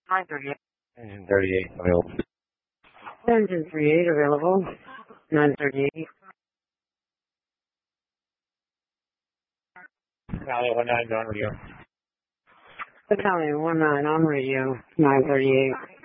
938. Engine 38 available. Engine 38 available. 938. Valley 19 on radio. Battalion 19 on radio. 938.